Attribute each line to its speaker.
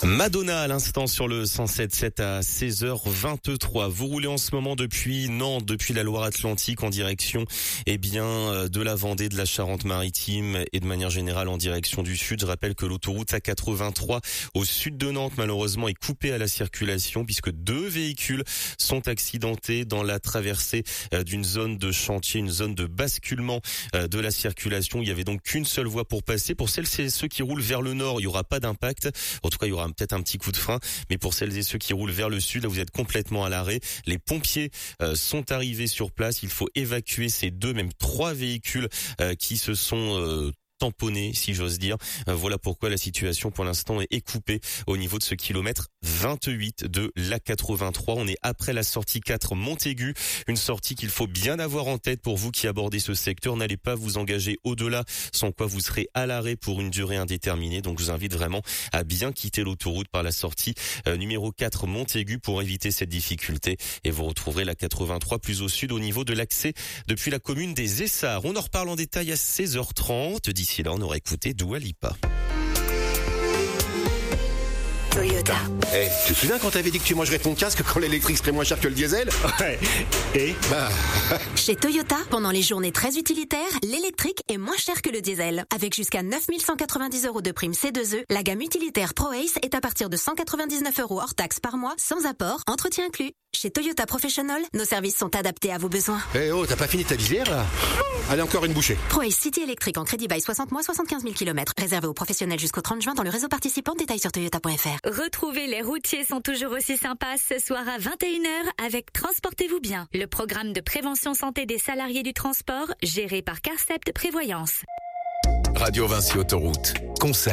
Speaker 1: Madonna à l'instant sur le 107.7 à 16h23. Vous roulez en ce moment depuis Nantes, depuis la Loire-Atlantique en direction de la Vendée, de la Charente-Maritime et de manière générale en direction du sud. Je rappelle que l'autoroute A83 au sud de Nantes malheureusement est coupée à la circulation puisque 2 véhicules sont accidentés dans la traversée d'une zone de chantier, une zone de basculement de la circulation. Il y avait donc qu'une seule voie pour passer. Pour celles et ceux qui roulent vers le nord, il n'y aura pas d'impact. En tout cas, il y aura peut-être un petit coup de frein, mais pour celles et ceux qui roulent vers le sud, là vous êtes complètement à l'arrêt. Les pompiers sont arrivés sur place. Il faut évacuer ces 2, même 3 véhicules qui se sont tamponné, si j'ose dire. Voilà pourquoi la situation pour l'instant est coupée au niveau de ce kilomètre 28 de l'A83. On est après la sortie 4 Montaigu, une sortie qu'il faut bien avoir en tête pour vous qui abordez ce secteur. N'allez pas vous engager au-delà, sans quoi vous serez à l'arrêt pour une durée indéterminée. Donc je vous invite vraiment à bien quitter l'autoroute par la sortie numéro 4 Montaigu pour éviter cette difficulté. Et vous retrouverez la 83 plus au sud au niveau de l'accès depuis la commune des Essarts. On en reparle en détail à 16h30. D'ici là, on aurait écouté Dua Lipa.
Speaker 2: Toyota.
Speaker 3: Hey, tu te souviens quand t'avais dit que tu mangerais ton casque quand l'électrique serait moins cher que le diesel?
Speaker 4: Ouais. Et
Speaker 2: Chez Toyota, pendant les journées très utilitaires, l'électrique est moins cher que le diesel. Avec jusqu'à 9 190 € de prime C2E, la gamme utilitaire ProAce est à partir de 199 € hors taxe par mois, sans apport, entretien inclus. Chez Toyota Professional, nos services sont adaptés à vos besoins.
Speaker 3: Eh oh, t'as pas fini ta visière là? Allez, encore une bouchée.
Speaker 2: ProAce City électrique en crédit by 60 mois, 75 000 km. Réservé aux professionnels jusqu'au 30 juin dans le réseau participant. Détails sur toyota.fr.
Speaker 5: Retrouvez Les Routiers sont toujours aussi sympas ce soir à 21h avec Transportez-vous bien, le programme de prévention santé des salariés du transport géré par Carcept Prévoyance.
Speaker 6: Radio Vinci Autoroute. Conseil.